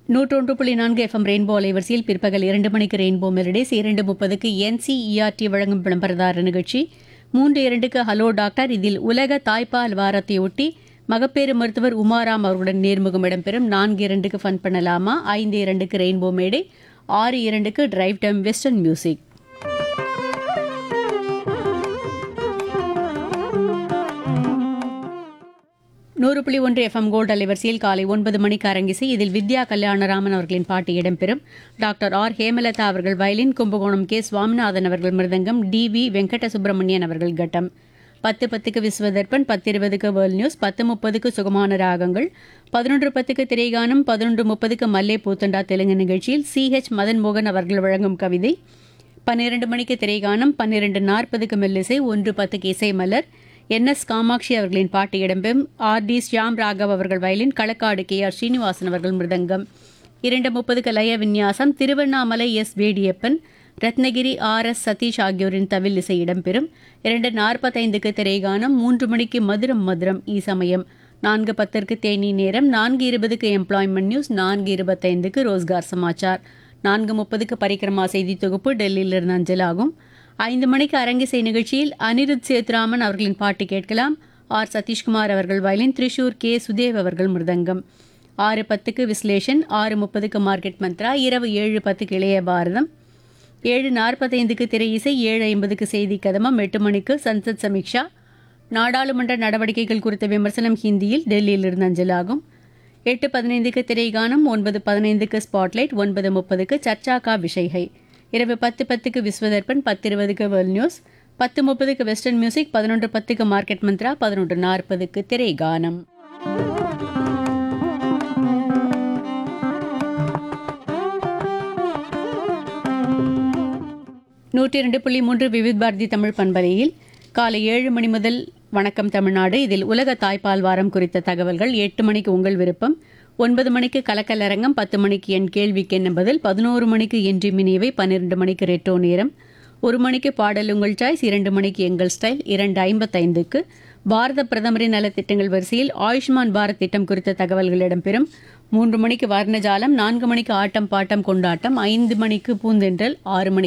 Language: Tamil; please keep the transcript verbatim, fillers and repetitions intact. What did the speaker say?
நூற்றொன்று புள்ளி நான்கு எஃப்எம் ரெயின்போ அலைவரிசையில் பிற்பகல் இரண்டு மணிக்கு ரெயின்போ மெலடிஸ், இரண்டு முப்பதுக்கு என்சிஇஆர்டி வழங்கும் விளம்பரதார நிகழ்ச்சி, மூன்று இரண்டுக்கு ஹலோ டாக்டர். இதில் உலக தாய்ப்பால் வாரத்தையொட்டி மகப்பேறு மருத்துவர் உமாராம் அவர்களுடன் நேர்முகம் இடம்பெறும். நான்கு இரண்டுக்கு ஃபன் பண்ணலாமா, ஐந்து இரண்டுக்கு ரெயின்போ மேடை, ஆறு இரண்டுக்கு டிரைவ் டைம் வெஸ்டர்ன் மியூசிக். நூறு புள்ளி ஒன்று எஃப்எம் கோல்டு அலைவரிசையில் காலை ஒன்பது மணிக்கு அரங்கிசை. இதில் வித்யா கல்யாணராமன் அவர்களின் பாட்டு இடம்பெறும். டாக்டர் ஆர் ஹேமலதா அவர்கள் வயலின், கும்பகோணம் கே சுவாமிநாதன் அவர்கள் மிருதங்கம், டி வி வெங்கட சுப்பிரமணியன் அவர்கள் கட்டம். பத்து பத்துக்கு விஸ்வதர்பன், பத்து இருபதுக்கு வேர்ல்ட் நியூஸ், பத்து முப்பதுக்கு சுகமான ராகங்கள், பதினொன்று பத்துக்கு திரைகானம், பதினொன்று முப்பதுக்கு மல்லே பூத்தண்டா தெலுங்கு நிகழ்ச்சியில் சி ஹெச் மதன் மோகன் அவர்கள் வழங்கும் கவிதை, பன்னிரண்டு மணிக்கு திரைகானம், பன்னிரண்டு நாற்பதுக்கு மெல்லிசை, ஒன்று பத்துக்கு இசை மலர், என் எஸ் காமாட்சி அவர்களின் பாட்டு இடம்பெறும். ஆர் டி ஷியாம் ராகவ் அவர்கள் violin, Kalakkad K R Srinivasan அவர்கள் மிருதங்கம். இரண்டு முப்பதுக்கு லய விந்யாசம், Tiruvannamalai S Vediyappan, Ratnagiri R S Satish ஆகியோரின் தவில் இசை இடம்பெறும். இரண்டு நாற்பத்தைந்துக்கு திரைகானம், மூன்று மணிக்கு மதுரம் மதுரம் ஈசமயம், நான்கு பத்திற்கு தேனி நேரம், நான்கு இருபதுக்கு எம்ப்ளாய்மெண்ட் நியூஸ், நான்கு இருபத்தைந்துக்கு ரோஸ்கார் சமாச்சார், நான்கு முப்பதுக்கு பரிக்கிரமா செய்தி தொகுப்பு டெல்லியிலிருந்து அஞ்சலாகும். ஐந்து மணிக்கு அரங்கிசை நிகழ்ச்சியில் அனிருத் சேத்ராமன் அவர்களின் பாட்டு கேட்கலாம். ஆர் சதீஷ்குமார் அவர்கள் வயலின், திரிஷூர் கே சுதேவ் அவர்கள் மிருதங்கம். ஆறு பத்துக்கு விஸ்லேஷன், ஆறு முப்பதுக்கு மார்க்கெட் மந்த்ரா, இரவு ஏழு பத்துக்கு இளைய பாரதம், ஏழு நாற்பத்தைந்துக்கு திரை இசை, ஏழு ஐம்பதுக்கு செய்தி கதமம், எட்டு மணிக்கு சன்சத் சமீக்ஷா, நாடாளுமன்ற நடவடிக்கைகள் குறித்த விமர்சனம் ஹிந்தியில் டெல்லியிலிருந்து அஞ்சலாகும். எட்டு பதினைந்துக்கு திரைகானம், ஒன்பது பதினைந்துக்கு ஸ்பாட்லைட், ஒன்பது முப்பதுக்கு சர்ச்சா கா விஷய்ஹை, இரவு பத்து பத்துக்கு விஸ்வதர்பன், பத்து இருபதுக்கு வேர்ல்ட் நியூஸ், பத்து முப்பதுக்கு வெஸ்டர்ன் மியூசிக், பதினொன்று பத்துக்கு மார்க்கெட் மந்த்ரா, பதினொன்று நாற்பதுக்கு திரைகானம். நூற்றி இரண்டு புள்ளி மூன்று விவித் பாரதி தமிழ் பண்பலையில் காலை ஏழு மணி முதல் வணக்கம் தமிழ்நாடு. இதில் உலக தாய்ப்பால் வாரம் குறித்த தகவல்கள். எட்டு மணிக்கு உங்கள் விருப்பம், ஒன்பது மணிக்கு கலக்கல் அரங்கம், பத்து மணிக்கு என் கேள்விக்கு என்ன பதில், பதினோரு மணிக்கு என்று மினியவை, பன்னிரண்டு மணிக்கு ரெட்டோ நேரம், ஒரு மணிக்கு பாடல் உங்கள் சாய்ஸ், இரண்டு மணிக்கு எங்கள் ஸ்டைல், இரண்டு ஐம்பத்தைந்துக்கு பாரத பிரதமரின் நலத்திட்டங்கள் வரிசையில் ஆயுஷ்மான் பாரத் திட்டம் குறித்த தகவல்கள் இடம்பெறும். மூன்று மணிக்கு வர்ணஜாலம், நான்கு மணிக்கு ஆட்டம் பாட்டம் கொண்டாட்டம், ஐந்து மணிக்கு பூந்தென்றல், ஆறு மணிக்கு